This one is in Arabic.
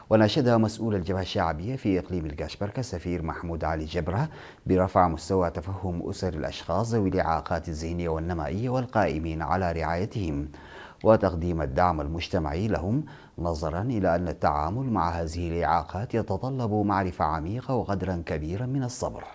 وناشد مسؤول الجبهة الشعبية في إقليم الكاشبركة السفير محمود علي جبرة برفع مستوى تفهم أسر الأشخاص ذوي الإعاقات الذهنية والنمائية والقائمين على رعايتهم، وتقديم الدعم المجتمعي لهم، نظرا إلى أن التعامل مع هذه الإعاقات يتطلب معرفة عميقة وقدرا كبيرا من الصبر.